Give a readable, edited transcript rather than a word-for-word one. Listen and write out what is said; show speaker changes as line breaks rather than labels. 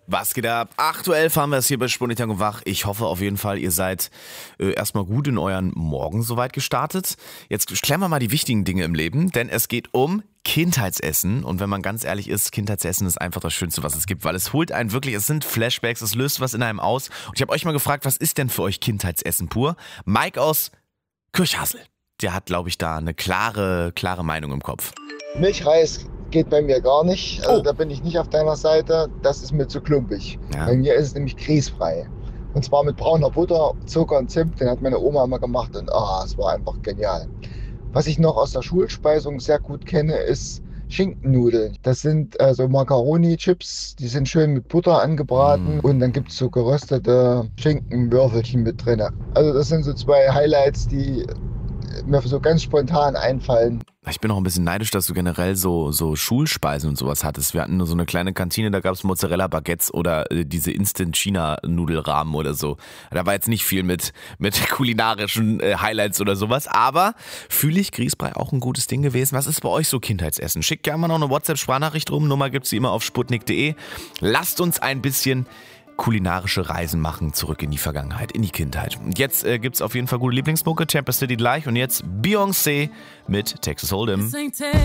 Was geht ab? Aktuell fahren wir es hier bei Spunitank und Wach. Ich hoffe auf jeden Fall, ihr seid erstmal gut in euren Morgen soweit gestartet. Jetzt klären wir mal die wichtigen Dinge im Leben, denn es geht um Kindheitsessen. Und wenn man ganz ehrlich ist, Kindheitsessen ist einfach das Schönste, was es gibt, weil es holt einen wirklich, es sind Flashbacks, es löst was in einem aus. Und ich habe euch mal gefragt, was ist denn für euch Kindheitsessen pur? Mike aus Kirchhasel, der hat, glaube ich, da eine klare Meinung im Kopf.
Milchreis geht bei mir gar nicht. Also da bin ich nicht auf deiner Seite. Das ist mir zu klumpig.
Ja.
Bei mir ist es nämlich grießfrei. Und zwar mit brauner Butter, Zucker und Zimt. Den hat meine Oma immer gemacht und es war einfach genial. Was ich noch aus der Schulspeisung sehr gut kenne, ist Schinkennudeln. Das sind so Macaroni-Chips, die sind schön mit Butter angebraten und dann gibt es so geröstete Schinkenwürfelchen mit drin. Also das sind so zwei Highlights, die mir so ganz spontan einfallen.
Ich bin auch ein bisschen neidisch, dass du generell so Schulspeisen und sowas hattest. Wir hatten nur so eine kleine Kantine, da gab es Mozzarella-Baguettes oder diese Instant-China-Nudelrahmen oder so. Da war jetzt nicht viel mit kulinarischen Highlights oder sowas, aber fühle ich Grießbrei auch ein gutes Ding gewesen. Was ist bei euch so Kindheitsessen? Schickt gerne mal noch eine WhatsApp-Sprachnachricht rum, Nummer gibt's wie immer auf sputnik.de. Lasst uns ein bisschen kulinarische Reisen machen, zurück in die Vergangenheit, in die Kindheit. Und jetzt gibt's auf jeden Fall gute Lieblingsmucke, Temper City gleich und jetzt Beyoncé mit Texas Hold'em.